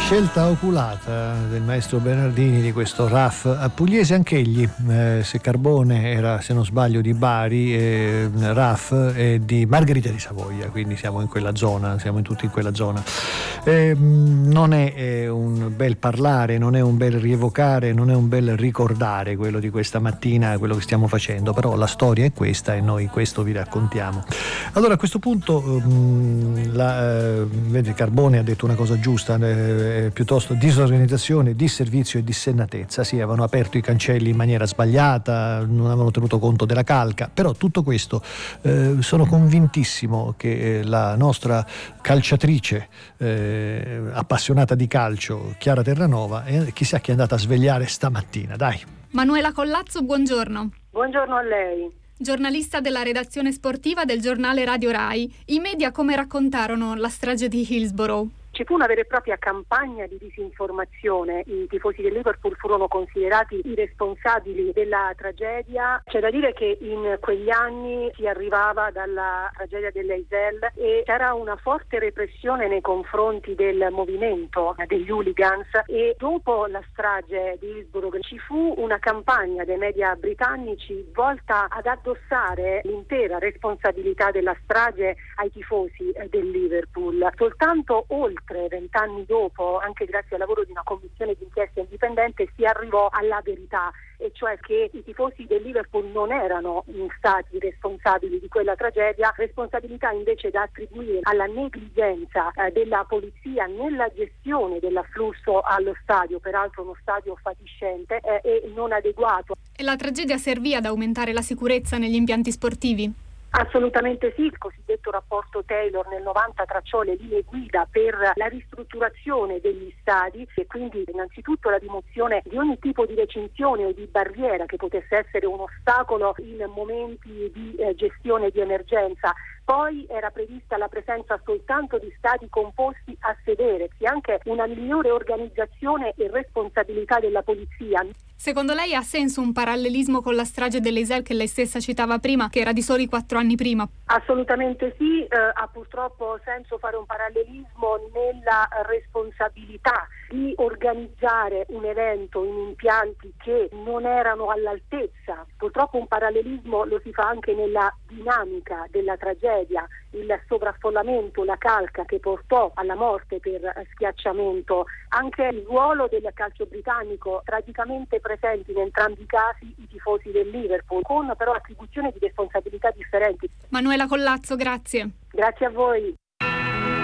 Scelta oculata del maestro Bernardini di questo RAF pugliese, anch'egli, se Carbone era, se non sbaglio, di Bari, RAF è di Margherita di Savoia, quindi siamo in quella zona, siamo tutti in quella zona. Non è un bel parlare, non è un bel rievocare, non è un bel ricordare quello di questa mattina, quello che stiamo facendo, però la storia è questa e noi questo vi raccontiamo. Allora, a questo punto vede, Carbone ha detto una cosa giusta, piuttosto disorganizzazione, disservizio e dissennatezza. Sì, avevano aperto i cancelli in maniera sbagliata, non avevano tenuto conto della calca, però tutto questo sono convintissimo che la nostra calciatrice appassionata di calcio, Chiara Terranova, chissà chi è andata a svegliare stamattina, dai. Manuela Collazzo, buongiorno. Buongiorno a lei. Giornalista della redazione sportiva del giornale Radio Rai, i media come raccontarono la strage di Hillsborough? Ci fu una vera e propria campagna di disinformazione, i tifosi del Liverpool furono considerati i responsabili della tragedia. C'è da dire che in quegli anni si arrivava dalla tragedia dell'Eisel e c'era una forte repressione nei confronti del movimento degli hooligans, e dopo la strage di Hillsborough ci fu una campagna dei media britannici volta ad addossare l'intera responsabilità della strage ai tifosi del Liverpool. Soltanto oltre 20 anni dopo, anche grazie al lavoro di una commissione d'inchiesta indipendente, si arrivò alla verità, e cioè che i tifosi del Liverpool non erano stati responsabili di quella tragedia, responsabilità invece da attribuire alla negligenza della polizia nella gestione dell'afflusso allo stadio, peraltro uno stadio fatiscente e non adeguato. E la tragedia servì ad aumentare la sicurezza negli impianti sportivi? Assolutamente sì, il cosiddetto rapporto Taylor nel 90 tracciò le linee guida per la ristrutturazione degli stadi, e quindi innanzitutto la rimozione di ogni tipo di recinzione o di barriera che potesse essere un ostacolo in momenti di gestione di emergenza. Poi era prevista la presenza soltanto di stadi composti a sedere, e anche una migliore organizzazione e responsabilità della polizia. Secondo lei ha senso un parallelismo con la strage dell'Eisel che lei stessa citava prima, che era di soli 4 anni prima? Assolutamente sì, ha purtroppo senso fare un parallelismo nella responsabilità di organizzare un evento in impianti che non erano all'altezza. Purtroppo un parallelismo lo si fa anche nella dinamica della tragedia, il sovraffollamento, la calca che portò alla morte per schiacciamento, anche il ruolo del calcio britannico, tragicamente presenti in entrambi i casi i tifosi del Liverpool, con però attribuzioni di responsabilità differenti. Manuela Collazzo, grazie. Grazie a voi.